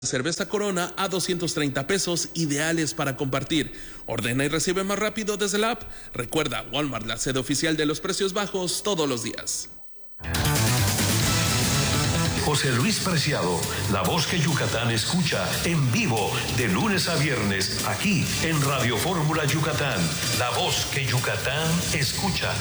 Cerveza Corona a 230 pesos, ideales para compartir. Ordena y recibe más rápido desde la app. Recuerda, Walmart, la sede oficial de los precios bajos todos los días. José Luis Preciado, la voz que Yucatán escucha en vivo de lunes a viernes aquí en Radio Fórmula Yucatán, la voz que Yucatán escucha.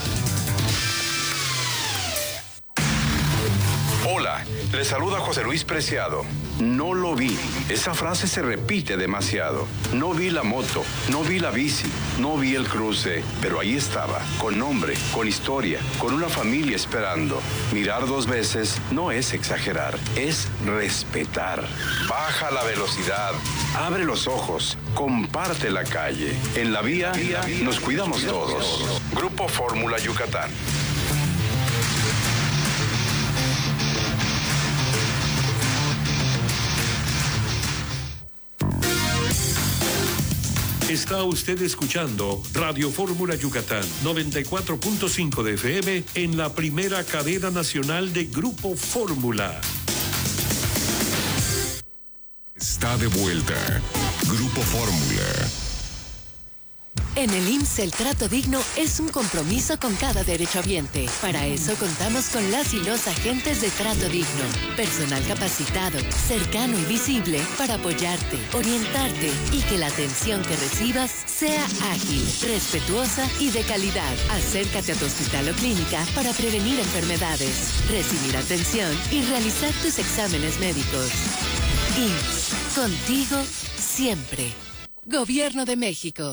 Hola, le saluda José Luis Preciado. No lo vi. Esa frase se repite demasiado. No vi la moto, no vi la bici, no vi el cruce, pero ahí estaba, con nombre, con historia, con una familia esperando. Mirar dos veces no es exagerar, es respetar. Baja la velocidad, abre los ojos, comparte la calle. En la vía nos cuidamos todos. Grupo Fórmula Yucatán. Está usted escuchando Radio Fórmula Yucatán, 94.5 de FM en la primera cadena nacional de Grupo Fórmula. Está de vuelta Grupo Fórmula. En el IMSS el trato digno es un compromiso con cada derechohabiente. Para eso contamos con las y los agentes de trato digno. Personal capacitado, cercano y visible para apoyarte, orientarte y que la atención que recibas sea ágil, respetuosa y de calidad. Acércate a tu hospital o clínica para prevenir enfermedades, recibir atención y realizar tus exámenes médicos. IMSS, contigo siempre. Gobierno de México.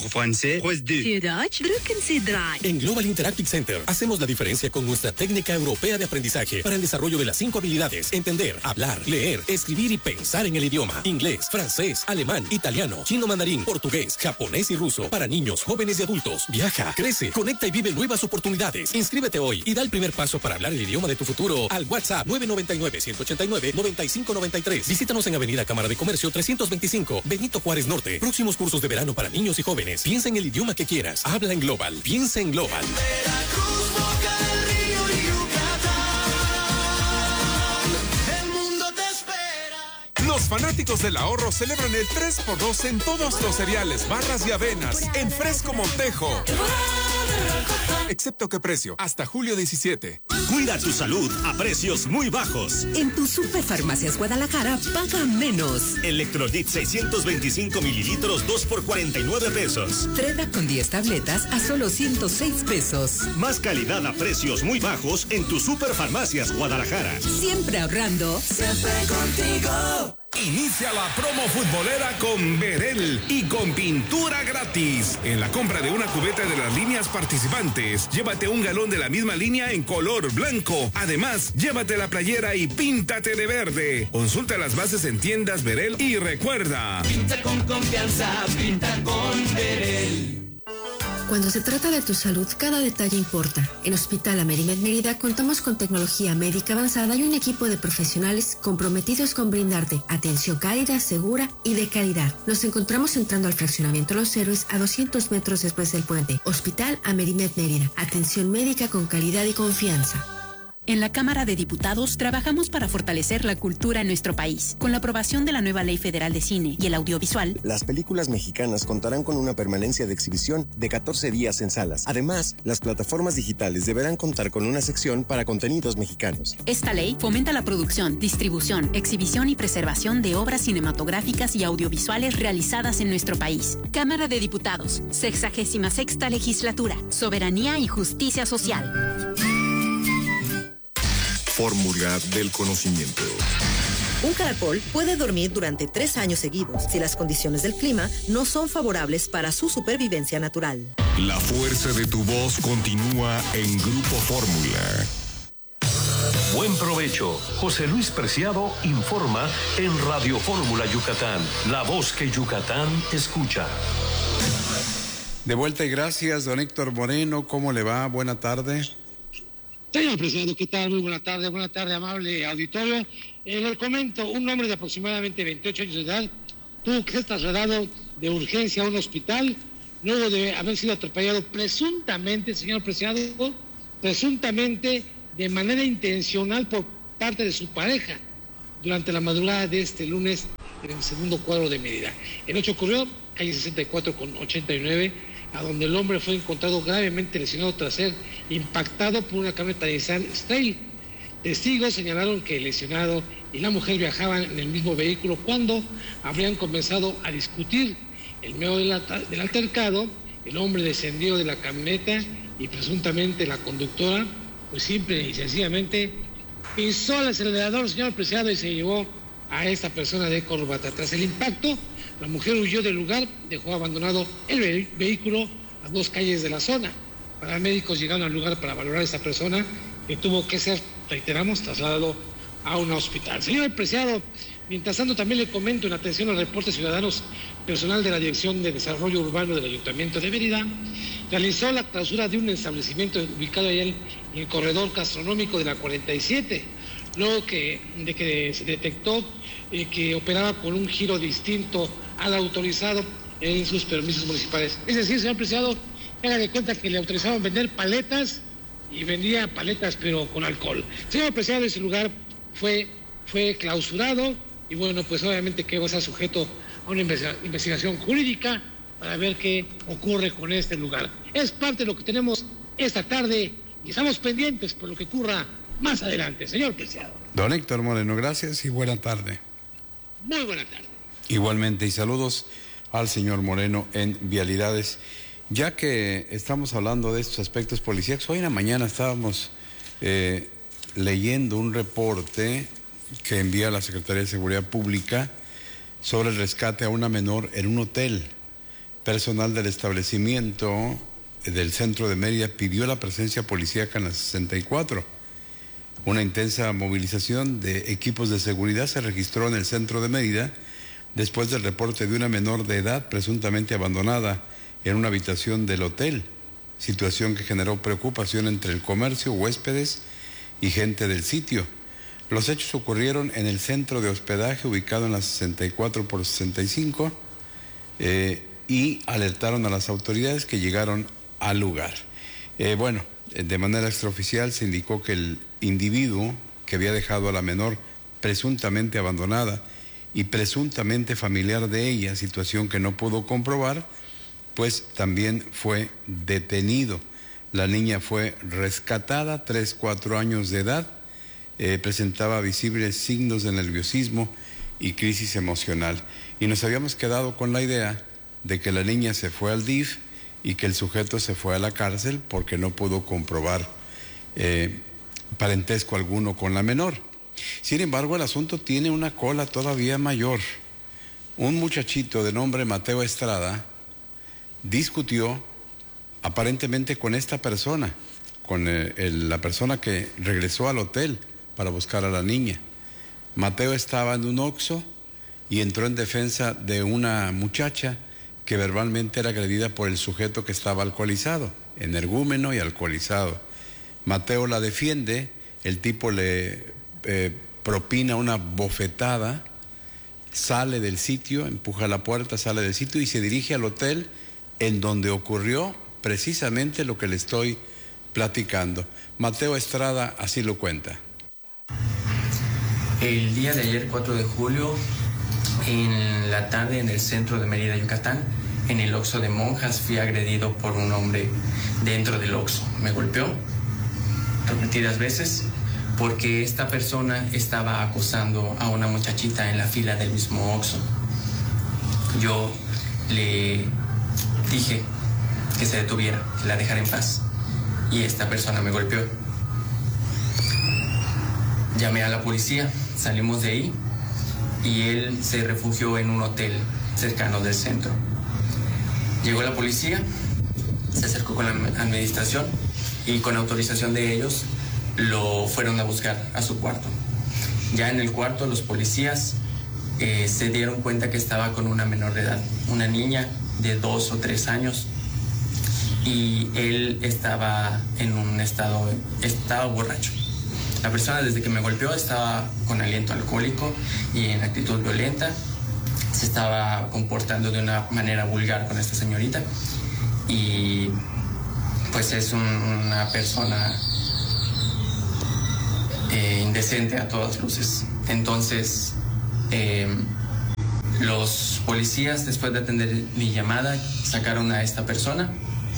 En Global Interactive Center hacemos la diferencia con nuestra técnica europea de aprendizaje para el desarrollo de las 5 habilidades: entender, hablar, leer, escribir y pensar en el idioma. Inglés, francés, alemán, italiano, chino mandarín, portugués, japonés y ruso para niños, jóvenes y adultos. Viaja, crece, conecta y vive nuevas oportunidades. Inscríbete hoy y da el primer paso para hablar el idioma de tu futuro al WhatsApp 999-189-9593. Visítanos en Avenida Cámara de Comercio 325, Benito Juárez Norte. Próximos cursos de verano para niños y jóvenes. Piensa en el idioma que quieras. Habla en Global. Piensa en Global. Veracruz, Boca del Río y Yucatán. El mundo te espera. Los fanáticos del ahorro celebran el 3x2 en todos los cereales, barras y avenas. En Fresco Montejo. Excepto que precio, hasta julio 17. Cuida tu salud a precios muy bajos. En tu Superfarmacias Guadalajara, paga menos. Electrolit 625 mililitros, 2 por 49 pesos. Treda con 10 tabletas a solo 106 pesos. Más calidad a precios muy bajos en tu Superfarmacias Guadalajara. Siempre ahorrando. Siempre contigo. Inicia la promo futbolera con Verel y con pintura gratis. En la compra de una cubeta de las líneas participantes, llévate un galón de la misma línea en color blanco. Además, llévate la playera y píntate de verde. Consulta las bases en tiendas Verel y recuerda: pinta con confianza, pinta con Verel. Cuando se trata de tu salud, cada detalle importa. En Hospital Amerimed Mérida contamos con tecnología médica avanzada y un equipo de profesionales comprometidos con brindarte atención cálida, segura y de calidad. Nos encontramos entrando al fraccionamiento Los Héroes a 200 metros después del puente. Hospital Amerimed Mérida. Atención médica con calidad y confianza. En la Cámara de Diputados trabajamos para fortalecer la cultura en nuestro país. Con la aprobación de la nueva Ley Federal de Cine y el Audiovisual, las películas mexicanas contarán con una permanencia de exhibición de 14 días en salas. Además, las plataformas digitales deberán contar con una sección para contenidos mexicanos. Esta ley fomenta la producción, distribución, exhibición y preservación de obras cinematográficas y audiovisuales realizadas en nuestro país. Cámara de Diputados, 66ª Legislatura, Soberanía y Justicia Social. Fórmula del conocimiento. Un caracol puede dormir durante 3 años seguidos si las condiciones del clima no son favorables para su supervivencia natural. La fuerza de tu voz continúa en Grupo Fórmula. Buen provecho. José Luis Preciado informa en Radio Fórmula Yucatán, la voz que Yucatán escucha. De vuelta y gracias, don Héctor Moreno. ¿Cómo le va? Buena tarde. Señor Preciado, ¿qué tal? Muy buena tarde, amable auditorio. Les comento, un hombre de aproximadamente 28 años de edad tuvo que ser trasladado de urgencia a un hospital luego de haber sido atropellado presuntamente, señor Preciado, de manera intencional por parte de su pareja. durante la madrugada de este lunes en el segundo cuadro de Mérida. El hecho ocurrió calle 64 con 89, a donde el hombre fue encontrado gravemente lesionado tras ser impactado por una camioneta Nissan Steyr. Testigos señalaron que el lesionado y la mujer viajaban en el mismo vehículo cuando habrían comenzado a discutir. En medio del altercado, el hombre descendió de la camioneta y presuntamente la conductora, pues simple y sencillamente pisó el acelerador, señor Preciado, y se llevó a esta persona de corbata. Tras el impacto, la mujer huyó del lugar, dejó abandonado el vehículo a 2 calles de la zona. Paramédicos llegaron al lugar para valorar a esta persona que tuvo que ser, reiteramos, trasladado a un hospital. Señor Preciado, mientras tanto también le comento en atención al reporte ciudadanos, personal de la Dirección de Desarrollo Urbano del Ayuntamiento de Mérida realizó la clausura de un establecimiento ubicado allá en el corredor gastronómico de la 47, luego de que se detectó que operaba con un giro distinto al autorizado en sus permisos municipales. Es decir, señor Preciado, haga de cuenta que le autorizaban vender paletas y vendía paletas pero con alcohol. Señor Preciado, ese lugar fue clausurado y bueno, pues obviamente que va a ser sujeto a una investigación jurídica para ver qué ocurre con este lugar. Es parte de lo que tenemos esta tarde y estamos pendientes por lo que ocurra más adelante. Señor Preciado. Don Héctor Moreno, gracias y buena tarde. Muy buena tarde. Igualmente, y saludos al señor Moreno en Vialidades. Ya que estamos hablando de estos aspectos policíacos, hoy en la mañana estábamos leyendo un reporte que envía la Secretaría de Seguridad Pública sobre el rescate a una menor en un hotel. Personal del establecimiento del centro de Mérida pidió la presencia policíaca en la 64. Una intensa movilización de equipos de seguridad se registró en el centro de Mérida después del reporte de una menor de edad presuntamente abandonada en una habitación del hotel, situación que generó preocupación entre el comercio, huéspedes y gente del sitio. Los hechos ocurrieron en el centro de hospedaje ubicado en la 64 por 65 y alertaron a las autoridades que llegaron al lugar. De manera extraoficial se indicó que el individuo que había dejado a la menor presuntamente abandonada y presuntamente familiar de ella, situación que no pudo comprobar, pues también fue detenido. La niña fue rescatada, 3-4 años de edad, presentaba visibles signos de nerviosismo y crisis emocional. Y nos habíamos quedado con la idea de que la niña se fue al DIF y que el sujeto se fue a la cárcel porque no pudo comprobar parentesco alguno con la menor. Sin embargo, el asunto tiene una cola todavía mayor. Un muchachito de nombre Mateo Estrada discutió aparentemente con esta persona, con la persona que regresó al hotel para buscar a la niña. Mateo estaba en un Oxxo y entró en defensa de una muchacha que verbalmente era agredida por el sujeto que estaba alcoholizado, energúmeno y alcoholizado. Mateo la defiende, el tipo le propina una bofetada, sale del sitio, empuja la puerta, sale del sitio y se dirige al hotel en donde ocurrió precisamente lo que le estoy platicando. Mateo Estrada así lo cuenta. El día de ayer, 4 de julio, en la tarde en el centro de Mérida, Yucatán, en el Oxxo de Monjas, fui agredido por un hombre dentro del Oxxo. Me golpeó repetidas veces porque esta persona estaba acosando a una muchachita en la fila del mismo Oxxo. Yo le dije que se detuviera, que la dejara en paz, y esta persona me golpeó. Llamé a la policía, salimos de ahí y él se refugió en un hotel cercano del centro. Llegó la policía, se acercó con la administración y con autorización de ellos lo fueron a buscar a su cuarto. Ya en el cuarto los policías se dieron cuenta que estaba con una menor de edad, una niña de 2 o 3 años, y él estaba en un estaba borracho. La persona desde que me golpeó estaba con aliento alcohólico y en actitud violenta, se estaba comportando de una manera vulgar con esta señorita y pues es una persona indecente a todas luces. Entonces, los policías, después de atender mi llamada, sacaron a esta persona,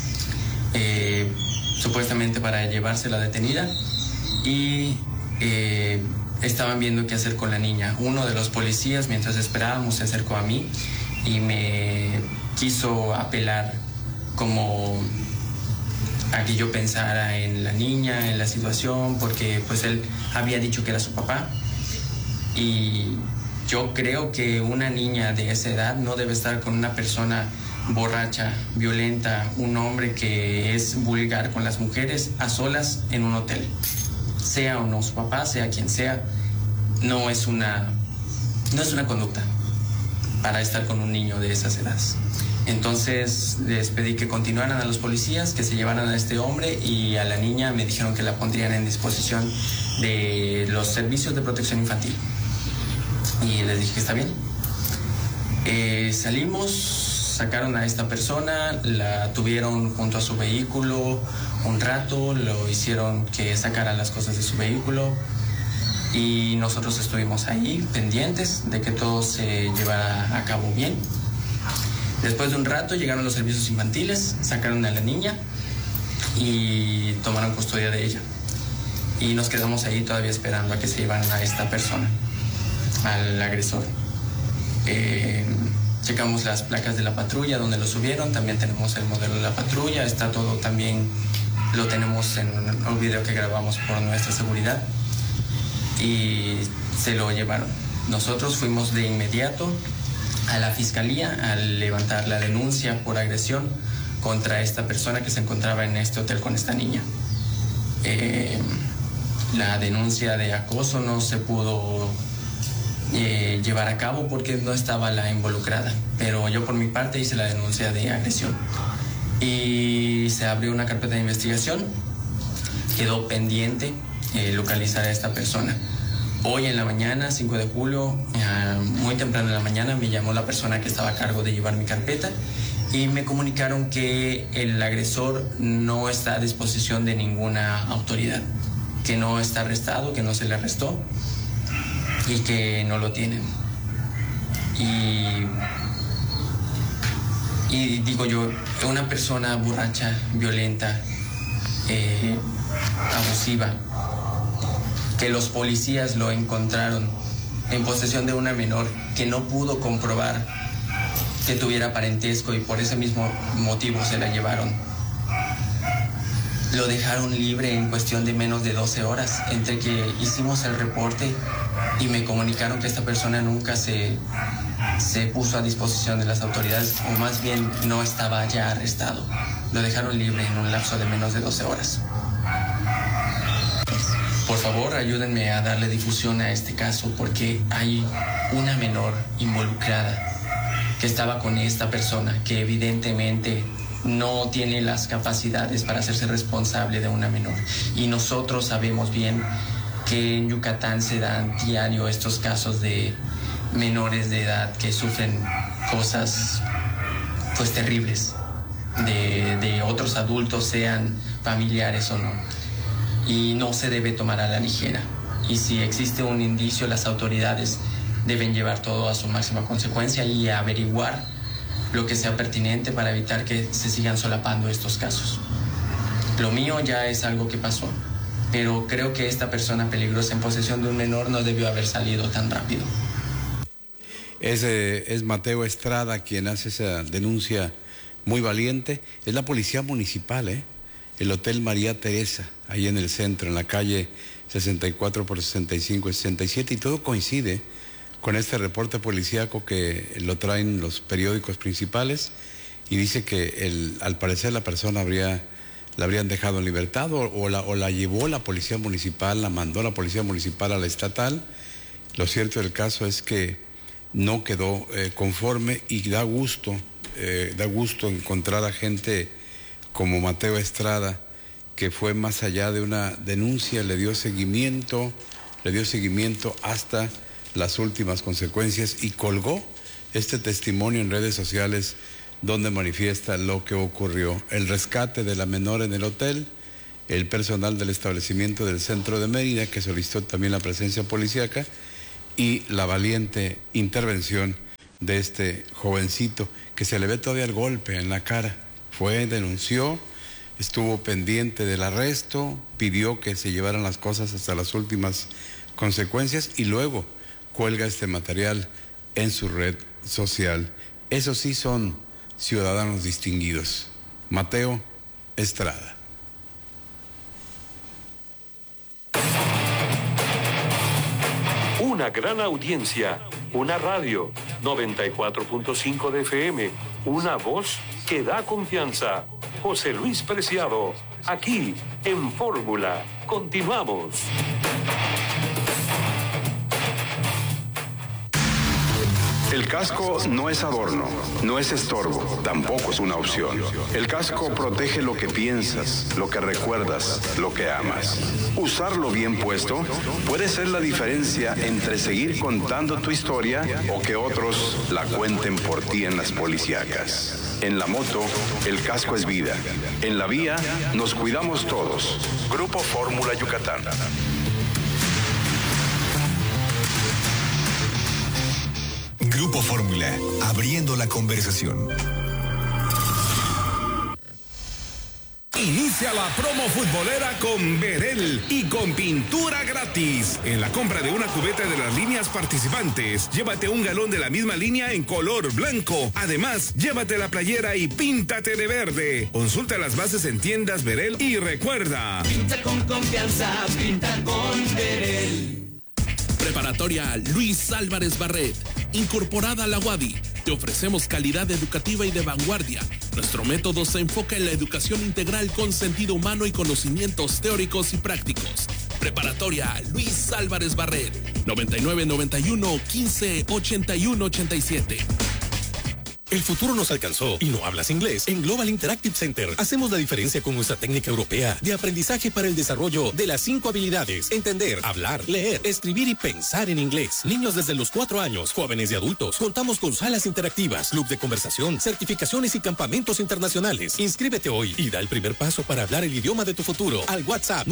supuestamente para llevársela detenida, y estaban viendo qué hacer con la niña. Uno de los policías, mientras esperábamos, se acercó a mí y me quiso apelar como a que yo pensara en la niña, en la situación, porque pues él había dicho que era su papá. Y yo creo que una niña de esa edad no debe estar con una persona borracha, violenta, un hombre que es vulgar con las mujeres a solas en un hotel. Sea o no su papá, sea quien sea, no es una conducta para estar con un niño de esas edades. Entonces les pedí que continuaran a los policías, que se llevaran a este hombre, y a la niña me dijeron que la pondrían en disposición de los servicios de protección infantil. Y les dije que está bien. Salimos, sacaron a esta persona, la tuvieron junto a su vehículo un rato, lo hicieron que sacara las cosas de su vehículo, y nosotros estuvimos ahí pendientes de que todo se llevara a cabo bien. Después de un rato llegaron los servicios infantiles, sacaron a la niña y tomaron custodia de ella. Y nos quedamos ahí todavía esperando a que se llevaran a esta persona, al agresor. Checamos las placas de la patrulla donde lo subieron, también tenemos el modelo de la patrulla, está todo también, lo tenemos en un video que grabamos por nuestra seguridad, y se lo llevaron. Nosotros fuimos de inmediato a la fiscalía al levantar la denuncia por agresión contra esta persona que se encontraba en este hotel con esta niña. La denuncia de acoso no se pudo llevar a cabo porque no estaba la involucrada, pero yo por mi parte hice la denuncia de agresión y se abrió una carpeta de investigación. Quedó pendiente localizar a esta persona. Hoy en la mañana, 5 de julio, muy temprano en la mañana, me llamó la persona que estaba a cargo de llevar mi carpeta y me comunicaron que el agresor no está a disposición de ninguna autoridad, que no está arrestado, que no se le arrestó y que no lo tienen. Y digo yo, una persona borracha, violenta, abusiva, que los policías lo encontraron en posesión de una menor que no pudo comprobar que tuviera parentesco y por ese mismo motivo se la llevaron. Lo dejaron libre en cuestión de menos de 12 horas, entre que hicimos el reporte y me comunicaron que esta persona nunca se puso a disposición de las autoridades, o más bien no estaba ya arrestado. Lo dejaron libre en un lapso de menos de 12 horas. Por favor, ayúdenme a darle difusión a este caso porque hay una menor involucrada que estaba con esta persona que evidentemente no tiene las capacidades para hacerse responsable de una menor. Y nosotros sabemos bien que en Yucatán se dan diario estos casos de menores de edad que sufren cosas pues terribles de otros adultos, sean familiares o no. Y no se debe tomar a la ligera. Y si existe un indicio, las autoridades deben llevar todo a su máxima consecuencia y averiguar lo que sea pertinente para evitar que se sigan solapando estos casos. Lo mío ya es algo que pasó, pero creo que esta persona peligrosa en posesión de un menor no debió haber salido tan rápido. Es Mateo Estrada quien hace esa denuncia muy valiente. Es la policía municipal, el Hotel María Teresa, ahí en el centro, en la calle 64 por 65 y 67, y todo coincide con este reporte policíaco que lo traen los periódicos principales, y dice que al parecer la persona la habrían dejado en libertad o la llevó la policía municipal, la mandó la policía municipal a la estatal. Lo cierto del caso es que no quedó conforme, y da gusto encontrar a gente como Mateo Estrada, que fue más allá de una denuncia, le dio seguimiento hasta las últimas consecuencias y colgó este testimonio en redes sociales donde manifiesta lo que ocurrió: el rescate de la menor en el hotel, el personal del establecimiento del centro de Mérida, que solicitó también la presencia policíaca, y la valiente intervención de este jovencito, que se le ve todavía el golpe en la cara. Fue, denunció, estuvo pendiente del arresto, pidió que se llevaran las cosas hasta las últimas consecuencias y luego cuelga este material en su red social. Esos sí son ciudadanos distinguidos. Mateo Estrada. Una gran audiencia, una radio, 94.5 de FM, una voz que da confianza. José Luis Preciado, aquí en Fórmula. Continuamos. El casco no es adorno, no es estorbo, tampoco es una opción. El casco protege lo que piensas, lo que recuerdas, lo que amas. Usarlo bien puesto puede ser la diferencia entre seguir contando tu historia o que otros la cuenten por ti en las policíacas. En la moto, el casco es vida. En la vía, nos cuidamos todos. Grupo Fórmula Yucatán. Grupo Fórmula, abriendo la conversación. Inicia la promo futbolera con Verel y con pintura gratis. En la compra de una cubeta de las líneas participantes, llévate un galón de la misma línea en color blanco. Además, llévate la playera y píntate de verde. Consulta las bases en tiendas Verel y recuerda: pinta con confianza, pinta con Verel. Preparatoria Luis Álvarez Barret, incorporada a la UADY. Te ofrecemos calidad educativa y de vanguardia. Nuestro método se enfoca en la educación integral con sentido humano y conocimientos teóricos y prácticos. Preparatoria Luis Álvarez Barret, 9991 15 81 87. El futuro nos alcanzó y no hablas inglés. En Global Interactive Center hacemos la diferencia con nuestra técnica europea de aprendizaje para el desarrollo de las 5 habilidades: entender, hablar, leer, escribir y pensar en inglés. Niños desde los 4 años, jóvenes y adultos. Contamos con salas interactivas, club de conversación, certificaciones y campamentos internacionales. Inscríbete hoy y da el primer paso para hablar el idioma de tu futuro al WhatsApp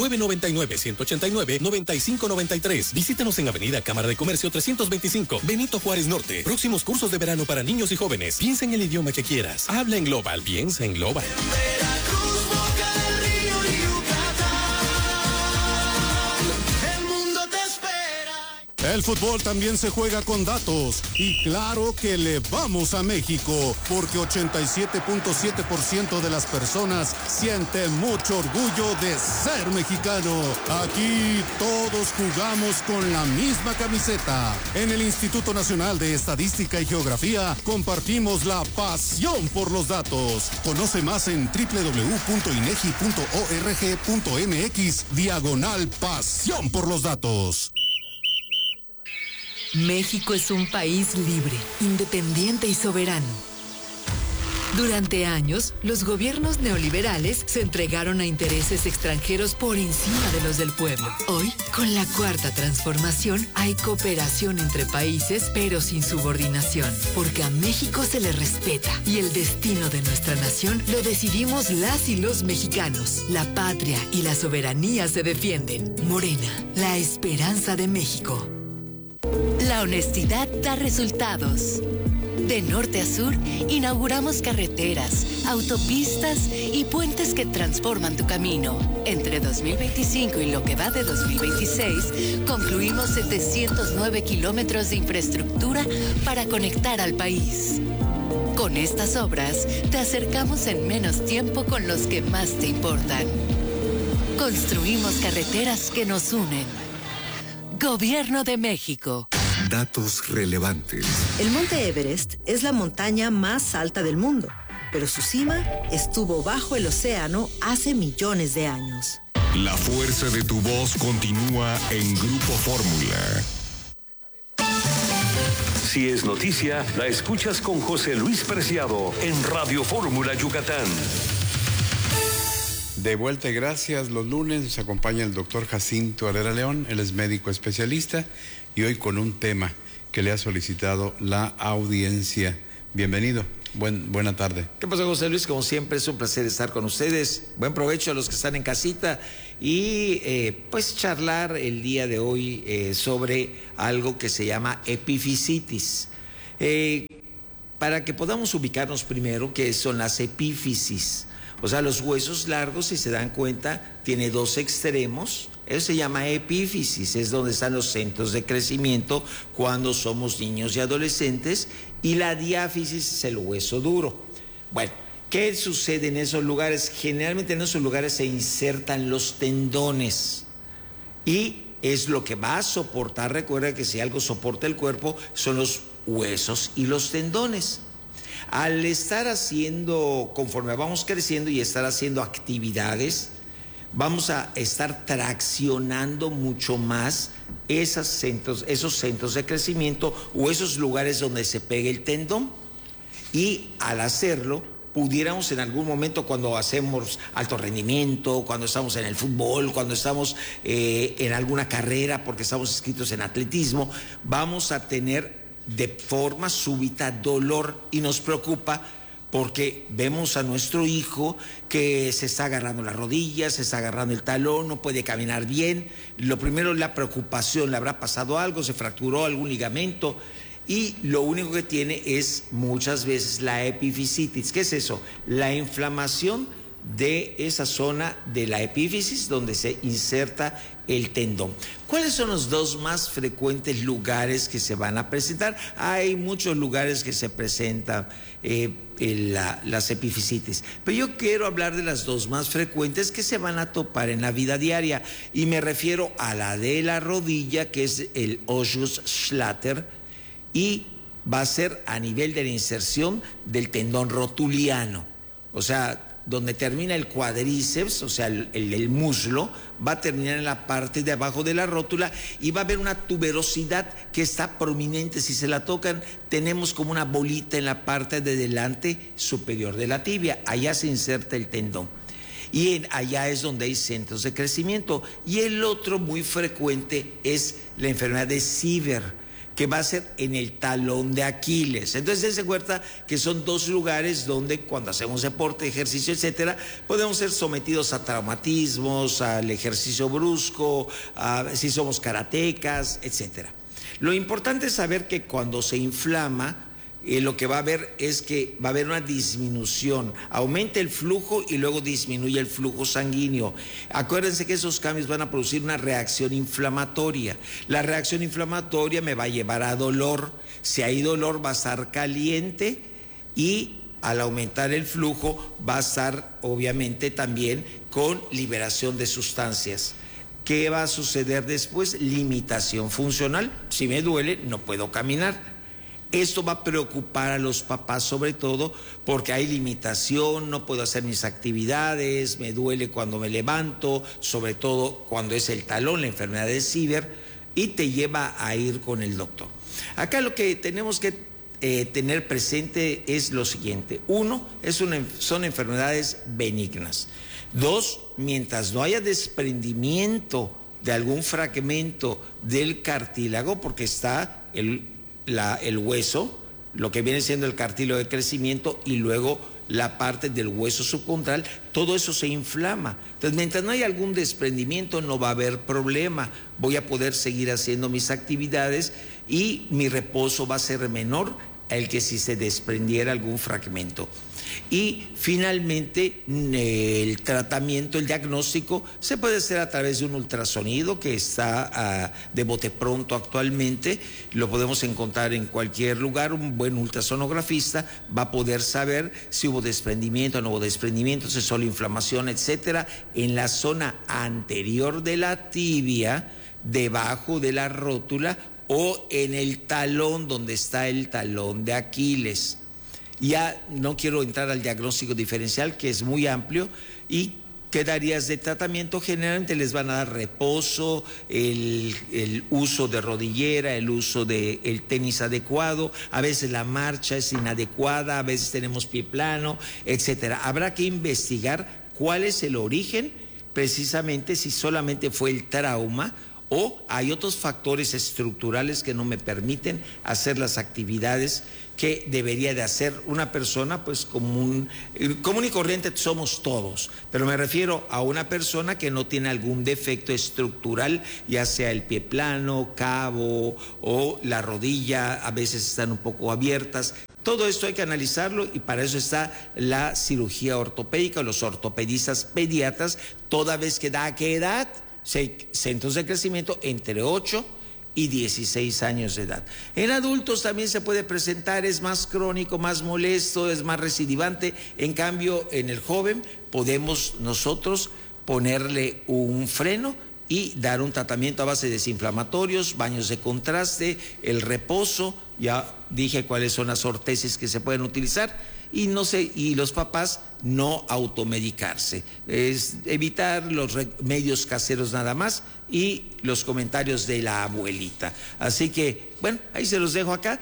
999-189-9593. Visítanos en Avenida Cámara de Comercio 325, Benito Juárez Norte. Próximos cursos de verano para niños y jóvenes. Piensa en el idioma que quieras. Habla en Global. Piensa en Global. Veracruz, Boca del Río y Yucatán. El mundo te espera. El fútbol también se juega con datos. Y claro que le vamos a México, porque 87.7% de las personas sienten mucho orgullo de ser mexicano. Aquí todos jugamos con la misma camiseta. En el Instituto Nacional de Estadística y Geografía compartimos la pasión por los datos. Conoce más en www.inegi.org.mx/pasión por los datos. México es un país libre, independiente y soberano. Durante años, los gobiernos neoliberales se entregaron a intereses extranjeros por encima de los del pueblo. Hoy, con la Cuarta Transformación, hay cooperación entre países, pero sin subordinación, porque a México se le respeta y el destino de nuestra nación lo decidimos las y los mexicanos. La patria y la soberanía se defienden. Morena, la esperanza de México. La honestidad da resultados. De norte a sur, inauguramos carreteras, autopistas y puentes que transforman tu camino. Entre 2025 y lo que va de 2026, concluimos 709 kilómetros de infraestructura para conectar al país. Con estas obras, te acercamos en menos tiempo con los que más te importan. Construimos carreteras que nos unen. Gobierno de México. Datos relevantes. El Monte Everest es la montaña más alta del mundo, pero su cima estuvo bajo el océano hace millones de años. La fuerza de tu voz continúa en Grupo Fórmula. Si es noticia, la escuchas con José Luis Preciado en Radio Fórmula Yucatán. De vuelta y gracias. Los lunes nos acompaña el doctor Jacinto Herrera León. Él es médico especialista y hoy con un tema que le ha solicitado la audiencia. Bienvenido. Buena tarde. ¿Qué pasa, José Luis? Como siempre, es un placer estar con ustedes. Buen provecho a los que están en casita y pues charlar el día de hoy sobre algo que se llama epifisitis. Para que podamos ubicarnos primero, ¿qué son las epífisis? O sea, los huesos largos, si se dan cuenta, tiene dos extremos. Eso se llama epífisis, es donde están los centros de crecimiento cuando somos niños y adolescentes, y la diáfisis es el hueso duro. Bueno, ¿qué sucede en esos lugares? Generalmente en esos lugares se insertan los tendones y es lo que va a soportar. Recuerda que si algo soporta el cuerpo son los huesos y los tendones. Al estar haciendo, conforme vamos creciendo y estar haciendo actividades, vamos a estar traccionando mucho más esos centros de crecimiento o esos lugares donde se pega el tendón. Y al hacerlo, pudiéramos en algún momento, cuando hacemos alto rendimiento, cuando estamos en el fútbol, cuando estamos en alguna carrera, porque estamos inscritos en atletismo, vamos a tener de forma súbita dolor y nos preocupa porque vemos a nuestro hijo que se está agarrando las rodillas, se está agarrando el talón, no puede caminar bien. Lo primero es la preocupación, le habrá pasado algo, se fracturó algún ligamento y lo único que tiene es muchas veces la epifisitis. ¿Qué es eso? La inflamación de esa zona de la epífisis donde se inserta el tendón. ¿Cuáles son los dos más frecuentes lugares que se van a presentar? Hay muchos lugares que se presentan las epifisitis, pero yo quiero hablar de las dos más frecuentes que se van a topar en la vida diaria y me refiero a la de la rodilla, que es el osseous schlatter, y va a ser a nivel de la inserción del tendón rotuliano, o sea, donde termina el cuádriceps, o sea, el muslo, va a terminar en la parte de abajo de la rótula y va a haber una tuberosidad que está prominente. Si se la tocan, tenemos como una bolita en la parte de delante superior de la tibia. Allá se inserta el tendón. Y allá es donde hay centros de crecimiento. Y el otro muy frecuente es la enfermedad de Siever, que va a ser en el talón de Aquiles. Entonces, dense cuenta que son dos lugares donde cuando hacemos deporte, ejercicio, etcétera, podemos ser sometidos a traumatismos, al ejercicio brusco, si somos karatecas, etcétera. Lo importante es saber que cuando se inflama, lo que va a haber es que va a haber una disminución, aumenta el flujo y luego disminuye el flujo sanguíneo. Acuérdense que esos cambios van a producir una reacción inflamatoria. La reacción inflamatoria me va a llevar a dolor. Si hay dolor va a estar caliente y al aumentar el flujo va a estar obviamente también con liberación de sustancias. ¿Qué va a suceder después? Limitación funcional. Si me duele, no puedo caminar. Esto va a preocupar a los papás sobre todo porque hay limitación, no puedo hacer mis actividades, me duele cuando me levanto, sobre todo cuando es el talón, la enfermedad de Siever, y te lleva a ir con el doctor. Acá lo que tenemos que tener presente es lo siguiente. Uno, son enfermedades benignas. Dos, mientras no haya desprendimiento de algún fragmento del cartílago, porque está el hueso, lo que viene siendo el cartílago de crecimiento y luego la parte del hueso subcontral, todo eso se inflama. Entonces, mientras no haya algún desprendimiento, no va a haber problema. Voy a poder seguir haciendo mis actividades y mi reposo va a ser menor al que si se desprendiera algún fragmento. Y finalmente el tratamiento, el diagnóstico se puede hacer a través de un ultrasonido que está de bote pronto actualmente, lo podemos encontrar en cualquier lugar. Un buen ultrasonografista va a poder saber si hubo desprendimiento, no hubo desprendimiento, si solo inflamación, etcétera, en la zona anterior de la tibia, debajo de la rótula o en el talón donde está el talón de Aquiles. Ya no quiero entrar al diagnóstico diferencial, que es muy amplio. ¿Y qué darías de tratamiento? Generalmente les van a dar reposo, el uso de rodillera, el uso del tenis adecuado. A veces la marcha es inadecuada, a veces tenemos pie plano, etcétera. Habrá que investigar cuál es el origen, precisamente si solamente fue el trauma o hay otros factores estructurales que no me permiten hacer las actividades que debería de hacer una persona, pues común y corriente somos todos, pero me refiero a una persona que no tiene algún defecto estructural, ya sea el pie plano, cabo o la rodilla, a veces están un poco abiertas. Todo esto hay que analizarlo y para eso está la cirugía ortopédica, los ortopedistas pediatras, toda vez que da a qué edad, centros de crecimiento entre 8 y 16 años de edad. En adultos también se puede presentar, es más crónico, más molesto, es más recidivante. En cambio, en el joven podemos nosotros ponerle un freno y dar un tratamiento a base de desinflamatorios, baños de contraste, el reposo, ya dije cuáles son las ortesis que se pueden utilizar. Y los papás no automedicarse, es evitar los remedios caseros nada más y los comentarios de la abuelita. Así que, bueno, ahí se los dejo acá.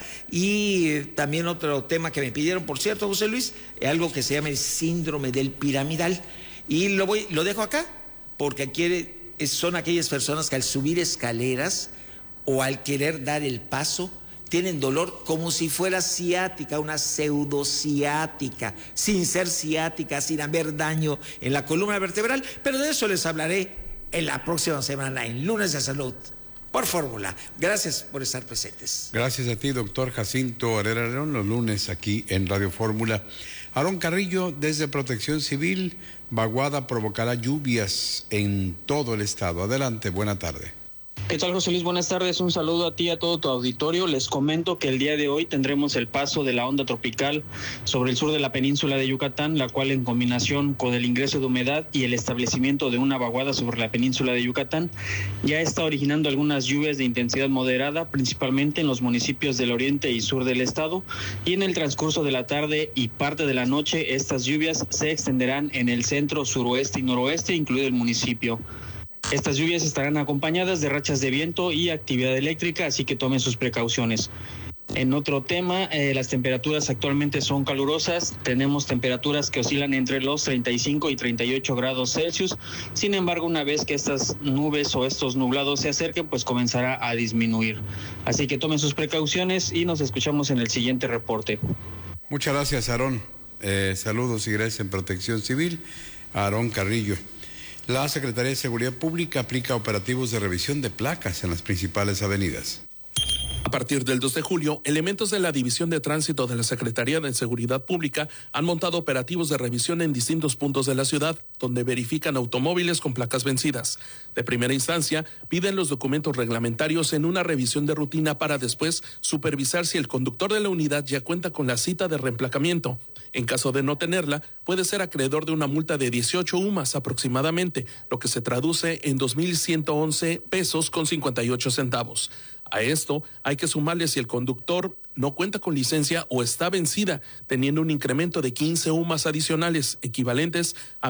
Y también otro tema que me pidieron, por cierto, José Luis, algo que se llama el síndrome del piramidal. Y lo dejo acá porque son aquellas personas que al subir escaleras o al querer dar el paso, tienen dolor como si fuera ciática, una pseudociática, sin ser ciática, sin haber daño en la columna vertebral, pero de eso les hablaré en la próxima semana, en Lunes de Salud, por Fórmula. Gracias por estar presentes. Gracias a ti, doctor Jacinto Herrera León, los lunes aquí en Radio Fórmula. Aarón Carrillo, desde Protección Civil, vaguada provocará lluvias en todo el estado. Adelante, buena tarde. ¿Qué tal, José Luis? Buenas tardes, un saludo a ti y a todo tu auditorio. Les comento que el día de hoy tendremos el paso de la onda tropical sobre el sur de la península de Yucatán, la cual en combinación con el ingreso de humedad y el establecimiento de una vaguada sobre la península de Yucatán, ya está originando algunas lluvias de intensidad moderada, principalmente en los municipios del oriente y sur del estado, y en el transcurso de la tarde y parte de la noche estas lluvias se extenderán en el centro, suroeste y noroeste, incluido el municipio. Estas lluvias estarán acompañadas de rachas de viento y actividad eléctrica, así que tomen sus precauciones. En otro tema, las temperaturas actualmente son calurosas. Tenemos temperaturas que oscilan entre los 35 y 38 grados Celsius. Sin embargo, una vez que estas nubes o estos nublados se acerquen, pues comenzará a disminuir. Así que tomen sus precauciones y nos escuchamos en el siguiente reporte. Muchas gracias, Aarón. Saludos y gracias en Protección Civil, Aarón Carrillo. La Secretaría de Seguridad Pública aplica operativos de revisión de placas en las principales avenidas. A partir del 2 de julio, elementos de la División de Tránsito de la Secretaría de Seguridad Pública han montado operativos de revisión en distintos puntos de la ciudad, donde verifican automóviles con placas vencidas. De primera instancia, piden los documentos reglamentarios en una revisión de rutina para después supervisar si el conductor de la unidad ya cuenta con la cita de reemplacamiento. En caso de no tenerla, puede ser acreedor de una multa de 18 UMAS aproximadamente, lo que se traduce en 2,111 pesos con 58 centavos. A esto hay que sumarle si el conductor no cuenta con licencia o está vencida, teniendo un incremento de 15 UMAS adicionales, equivalentes a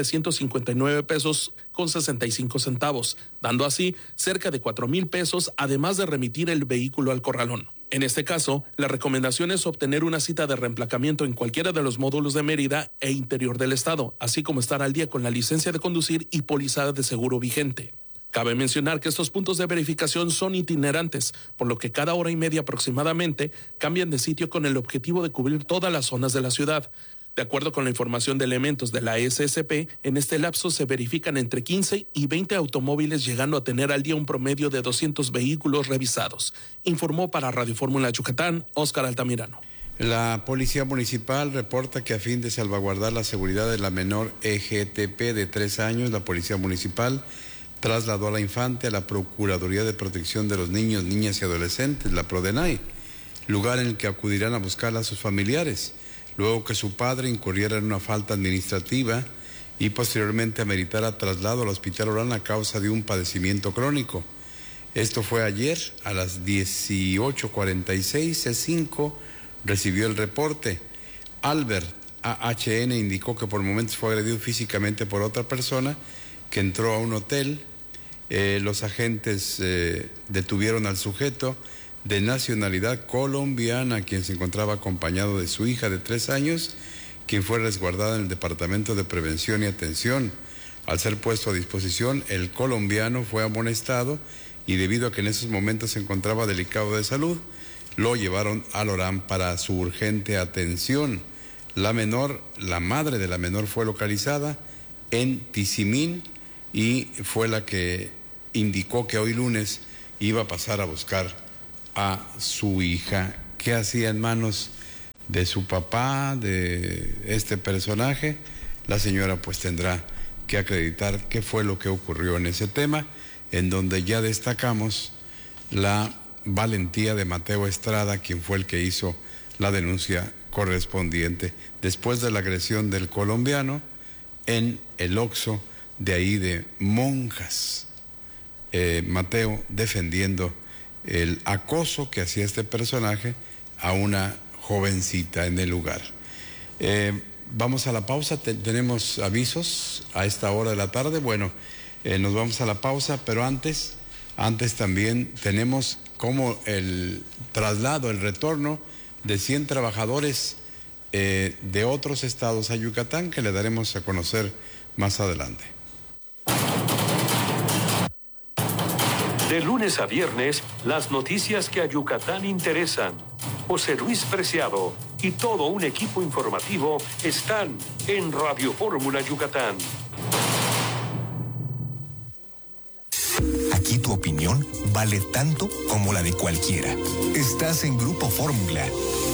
1,759 pesos con 65 centavos, dando así cerca de 4,000 pesos, además de remitir el vehículo al corralón. En este caso, la recomendación es obtener una cita de reemplacamiento en cualquiera de los módulos de Mérida e interior del estado, así como estar al día con la licencia de conducir y póliza de seguro vigente. Cabe mencionar que estos puntos de verificación son itinerantes, por lo que cada hora y media aproximadamente cambian de sitio con el objetivo de cubrir todas las zonas de la ciudad. De acuerdo con la información de elementos de la SSP, en este lapso se verifican entre 15 y 20 automóviles, llegando a tener al día un promedio de 200 vehículos revisados. Informó para Radio Fórmula Yucatán, Óscar Altamirano. La Policía Municipal reporta que a fin de salvaguardar la seguridad de la menor EGTP de 3 años, la Policía Municipal trasladó a la infante a la Procuraduría de Protección de los Niños, Niñas y Adolescentes, la PRODENAI, lugar en el que acudirán a buscarla a sus familiares, luego que su padre incurriera en una falta administrativa y posteriormente ameritara traslado al Hospital Orán a causa de un padecimiento crónico. Esto fue ayer a las 18:46, C5 recibió el reporte. Albert AHN indicó que por momentos fue agredido físicamente por otra persona que entró a un hotel. Los agentes detuvieron al sujeto de nacionalidad colombiana, quien se encontraba acompañado de su hija de 3 años, quien fue resguardada en el Departamento de Prevención y Atención. Al ser puesto a disposición, el colombiano fue amonestado y debido a que en esos momentos se encontraba delicado de salud, lo llevaron al ORAM para su urgente atención. La madre de la menor fue localizada en Tizimín y fue la que indicó que hoy lunes iba a pasar a buscar a su hija. ¿Qué hacía en manos de su papá, de este personaje? La señora pues tendrá que acreditar qué fue lo que ocurrió en ese tema, en donde ya destacamos la valentía de Mateo Estrada, quien fue el que hizo la denuncia correspondiente después de la agresión del colombiano en el Oxxo de ahí de Monjas. Mateo defendiendo el acoso que hacía este personaje a una jovencita en el lugar. Vamos a la pausa, tenemos avisos a esta hora de la tarde. Bueno, nos vamos a la pausa, pero antes también tenemos como el traslado, el retorno de 100 trabajadores de otros estados a Yucatán, que le daremos a conocer más adelante. De lunes a viernes, las noticias que a Yucatán interesan. José Luis Preciado y todo un equipo informativo están en Radio Fórmula Yucatán. Aquí tu opinión vale tanto como la de cualquiera. Estás en Grupo Fórmula.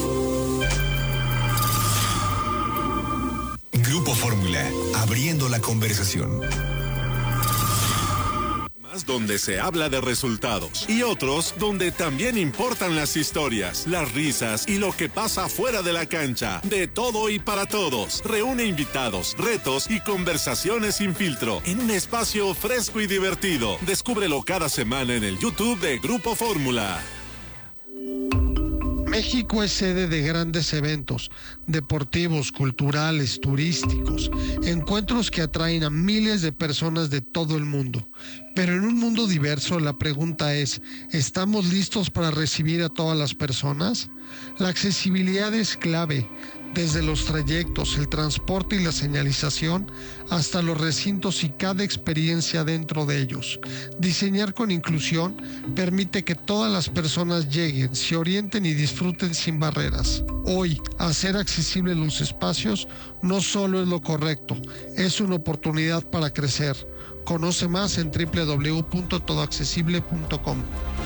Grupo Fórmula, abriendo la conversación. Donde se habla de resultados y otros donde también importan las historias, las risas y lo que pasa fuera de la cancha. De todo y para todos. Reúne invitados, retos y conversaciones sin filtro en un espacio fresco y divertido. Descúbrelo cada semana en el YouTube de Grupo Fórmula. México es sede de grandes eventos deportivos, culturales, turísticos, encuentros que atraen a miles de personas de todo el mundo. Pero en un mundo diverso, la pregunta es, ¿estamos listos para recibir a todas las personas? La accesibilidad es clave, desde los trayectos, el transporte y la señalización, hasta los recintos y cada experiencia dentro de ellos. Diseñar con inclusión permite que todas las personas lleguen, se orienten y disfruten sin barreras. Hoy, hacer accesibles los espacios no solo es lo correcto, es una oportunidad para crecer. Conoce más en www.todoaccesible.com.